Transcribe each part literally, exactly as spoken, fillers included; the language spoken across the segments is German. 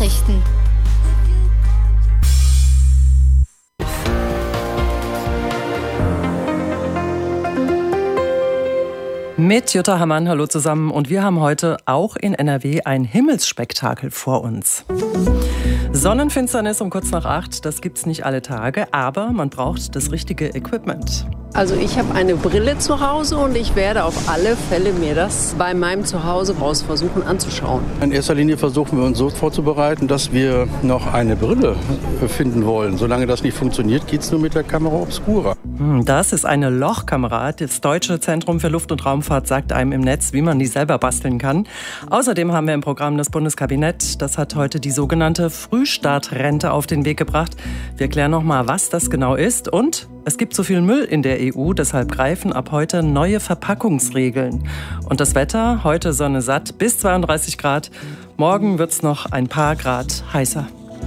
Nachrichten. Mit Jutta Hammann, hallo zusammen. Und wir haben heute auch in N R W ein Himmelsspektakel vor uns. Sonnenfinsternis um kurz nach acht, das gibt's nicht alle Tage, aber man braucht das richtige Equipment. Also ich habe eine Brille zu Hause und ich werde auf alle Fälle mir das bei meinem Zuhause raus versuchen anzuschauen. In erster Linie versuchen wir uns so vorzubereiten, dass wir noch eine Brille finden wollen. Solange das nicht funktioniert, geht es nur mit der Camera Obscura. Das ist eine Lochkamera. Das Deutsche Zentrum für Luft- und Raumfahrt sagt einem im Netz, wie man die selber basteln kann. Außerdem haben wir im Programm das Bundeskabinett. Das hat heute die sogenannte Frühstartrente auf den Weg gebracht. Wir klären noch mal, was das genau ist. Und es gibt zu viel Müll in der E U, deshalb greifen ab heute neue Verpackungsregeln. Und das Wetter, heute Sonne satt bis zweiunddreißig Grad. Morgen wird es noch ein paar Grad heißer.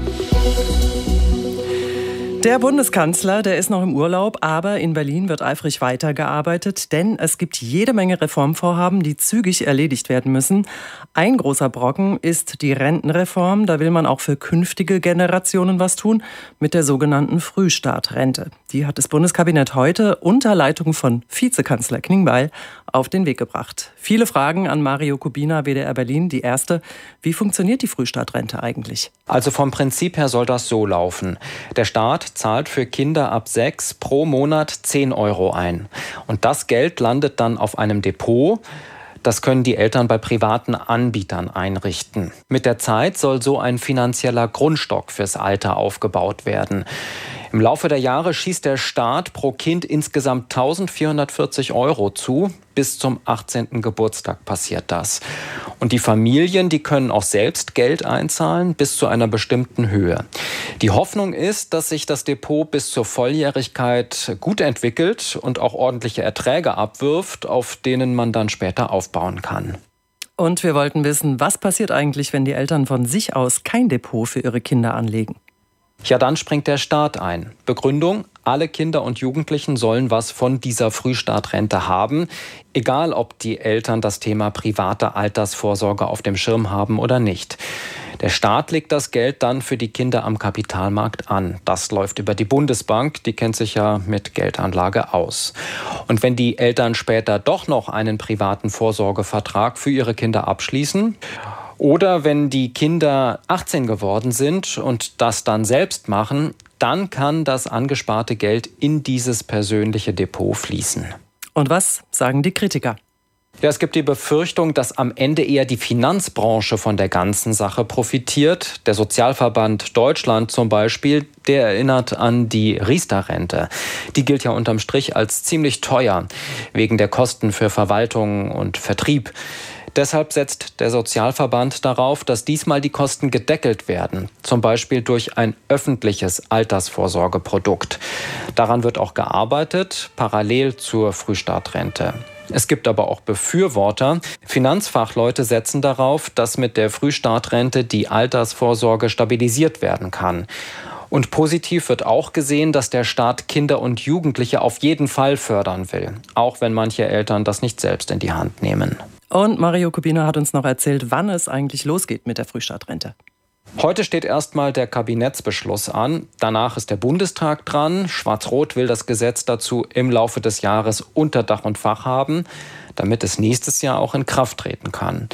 Der Bundeskanzler, der ist noch im Urlaub, aber in Berlin wird eifrig weitergearbeitet, denn es gibt jede Menge Reformvorhaben, die zügig erledigt werden müssen. Ein großer Brocken ist die Rentenreform. Da will man auch für künftige Generationen was tun mit der sogenannten Frühstartrente. Die hat das Bundeskabinett heute unter Leitung von Vizekanzler Klingbeil auf den Weg gebracht. Viele Fragen an Mario Kubina, W D R Berlin. Die erste: Wie funktioniert die Frühstartrente eigentlich? Also vom Prinzip her soll das so laufen. Der Staat zahlt für Kinder ab sechs pro Monat zehn Euro ein. Und das Geld landet dann auf einem Depot. Das können die Eltern bei privaten Anbietern einrichten. Mit der Zeit soll so ein finanzieller Grundstock fürs Alter aufgebaut werden. Im Laufe der Jahre schießt der Staat pro Kind insgesamt eintausendvierhundertvierzig Euro zu. Bis zum achtzehnten Geburtstag passiert das. Und die Familien, die können auch selbst Geld einzahlen bis zu einer bestimmten Höhe. Die Hoffnung ist, dass sich das Depot bis zur Volljährigkeit gut entwickelt und auch ordentliche Erträge abwirft, auf denen man dann später aufbauen kann. Und wir wollten wissen, was passiert eigentlich, wenn die Eltern von sich aus kein Depot für ihre Kinder anlegen? Ja, dann springt der Staat ein. Begründung: Alle Kinder und Jugendlichen sollen was von dieser Frühstartrente haben, egal ob die Eltern das Thema private Altersvorsorge auf dem Schirm haben oder nicht. Der Staat legt das Geld dann für die Kinder am Kapitalmarkt an. Das läuft über die Bundesbank, die kennt sich ja mit Geldanlage aus. Und wenn die Eltern später doch noch einen privaten Vorsorgevertrag für ihre Kinder abschließen, oder wenn die Kinder achtzehn geworden sind und das dann selbst machen, dann kann das angesparte Geld in dieses persönliche Depot fließen. Und was sagen die Kritiker? Ja, es gibt die Befürchtung, dass am Ende eher die Finanzbranche von der ganzen Sache profitiert. Der Sozialverband Deutschland zum Beispiel, der erinnert an die Riester-Rente. Die gilt ja unterm Strich als ziemlich teuer, wegen der Kosten für Verwaltung und Vertrieb. Deshalb setzt der Sozialverband darauf, dass diesmal die Kosten gedeckelt werden, zum Beispiel durch ein öffentliches Altersvorsorgeprodukt. Daran wird auch gearbeitet, parallel zur Frühstartrente. Es gibt aber auch Befürworter. Finanzfachleute setzen darauf, dass mit der Frühstartrente die Altersvorsorge stabilisiert werden kann. Und positiv wird auch gesehen, dass der Staat Kinder und Jugendliche auf jeden Fall fördern will, auch wenn manche Eltern das nicht selbst in die Hand nehmen. Und Mario Kubina hat uns noch erzählt, wann es eigentlich losgeht mit der Frühstartrente. Heute steht erstmal der Kabinettsbeschluss an. Danach ist der Bundestag dran. Schwarz-Rot will das Gesetz dazu im Laufe des Jahres unter Dach und Fach haben, damit es nächstes Jahr auch in Kraft treten kann.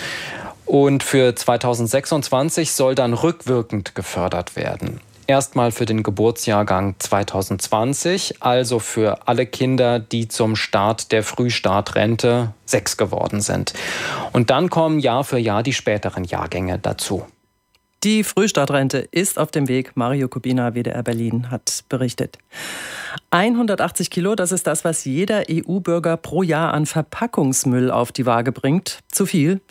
Und für zweitausendsechsundzwanzig soll dann rückwirkend gefördert werden. Erstmal für den Geburtsjahrgang zweitausendzwanzig, also für alle Kinder, die zum Start der Frühstartrente sechs geworden sind. Und dann kommen Jahr für Jahr die späteren Jahrgänge dazu. Die Frühstartrente ist auf dem Weg. Mario Kubina, W D R Berlin, hat berichtet. hundertachtzig Kilo, das ist das, was jeder E U-Bürger pro Jahr an Verpackungsmüll auf die Waage bringt. Zu viel,